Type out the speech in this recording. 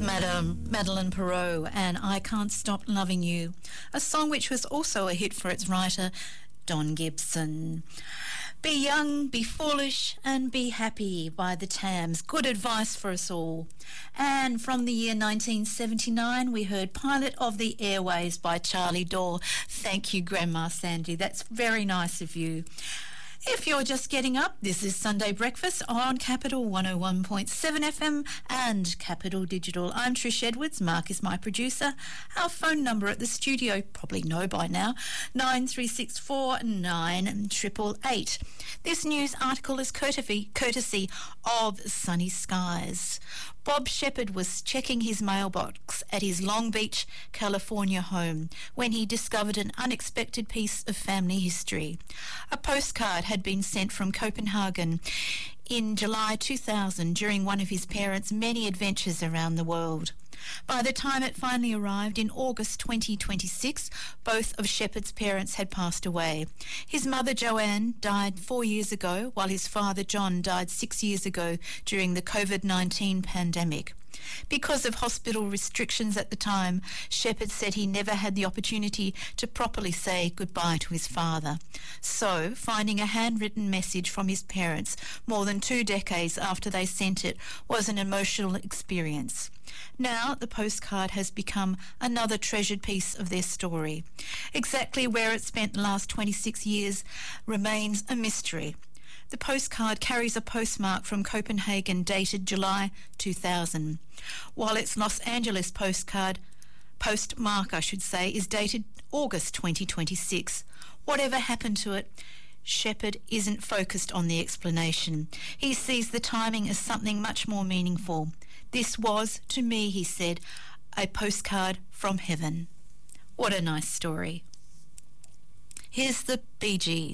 Madeleine Perot and I Can't Stop Loving You, a song which was also a hit for its writer, Don Gibson. Be young, be foolish and be happy by the Tams. Good advice for us all. And from the year 1979 we heard Pilot of the Airways by Charlie Dore. Thank you, Grandma Sandy. That's very nice of you. If you're just getting up, this is Sunday Breakfast on Capital 101.7 FM and Capital Digital. I'm Trish Edwards. Mark is my producer. Our phone number at the studio, probably know by now, 9364 9888. This news article is courtesy of Sunny Skies. Bob Shepherd was checking his mailbox at his Long Beach, California home when he discovered an unexpected piece of family history. A postcard had been sent from Copenhagen in July 2000 during one of his parents' many adventures around the world. By the time it finally arrived in August 2026, both of Shepherd's parents had passed away. His mother, Joanne, died 4 years ago, while his father, John, died 6 years ago during the COVID-19 pandemic. Because of hospital restrictions at the time, Shepherd said he never had the opportunity to properly say goodbye to his father. So, finding a handwritten message from his parents more than 2 decades after they sent it was an emotional experience. Now, the postcard has become another treasured piece of their story. Exactly where it spent the last 26 years remains a mystery. The postcard carries a postmark from Copenhagen dated July 2000, while its Los Angeles postmark, is dated August 2026. Whatever happened to it, Shepherd isn't focused on the explanation. He sees the timing as something much more meaningful. This was, to me, he said, a postcard from heaven. What a nice story. Here's the Bee Gees.